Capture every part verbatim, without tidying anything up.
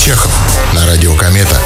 Чехов на радио «Комета».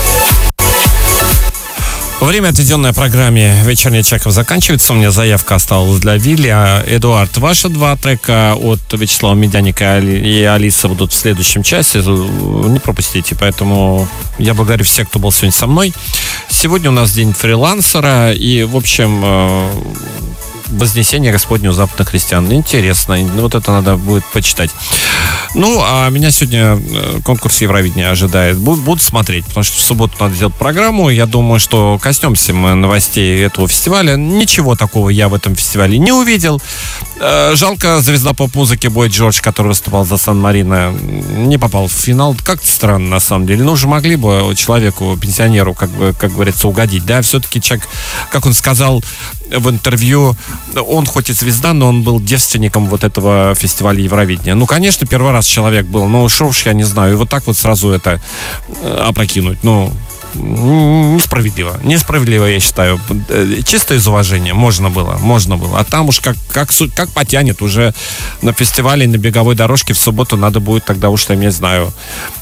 Время, отведенное программе «Вечерний Чехов», заканчивается. У меня заявка осталась для Вилли. Эдуард, ваши два трека от Вячеслава Медяника и Алисы будут в следующем часе. Не пропустите. Поэтому я благодарю всех, кто был сегодня со мной. Сегодня у нас день фрилансера. И, в общем, Вознесение Господне у западных христиан. Интересно. Вот это надо будет почитать. Ну, а меня сегодня конкурс Евровидения ожидает. Буду смотреть, потому что в субботу надо делать программу. Я думаю, что коснемся мы новостей этого фестиваля. Ничего такого я в этом фестивале не увидел. Жалко, звезда поп-музыки Бой Джордж, который выступал за Сан-Марино, не попал в финал. Как-то странно, на самом деле. Ну, уже могли бы человеку, пенсионеру, как бы, как говорится, угодить. Да, все-таки человек, как он сказал в интервью, он хоть и звезда, но он был девственником вот этого фестиваля Евровидения. Ну, конечно, первый раз человек был, но шо уж я не знаю. И вот так вот сразу это опрокинуть, ну, несправедливо. Несправедливо, я считаю. Чисто из уважения. Можно было, можно было. А там уж как, как, как потянет. Уже на фестивале, на беговой дорожке в субботу надо будет тогда уж, я не знаю,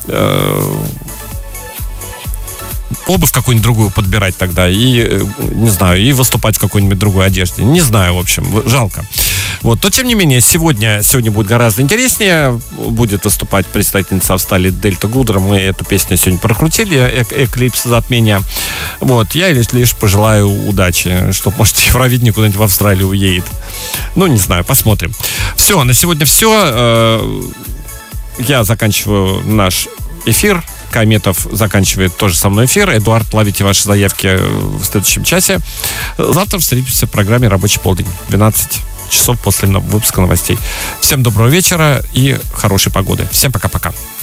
обувь какую-нибудь другую подбирать тогда и, не знаю, и выступать в какой-нибудь другой одежде. Не знаю, в общем, жалко. Вот, но тем не менее, сегодня, сегодня будет гораздо интереснее. Будет выступать представительница Австралии Дельта Гудра. Мы эту песню сегодня прокрутили, э- «Эклипс затмения». Вот, я лишь, лишь пожелаю удачи, что, может, Евровидение куда-нибудь в Австралию уедет. Ну, не знаю, посмотрим. Все, на сегодня все. Я заканчиваю наш эфир. Кометов заканчивает тоже со мной эфир. Эдуард, ловите ваши заявки в следующем часе. Завтра встретимся в программе «Рабочий полдень». двенадцать часов после выпуска новостей. Всем доброго вечера и хорошей погоды. Всем пока-пока.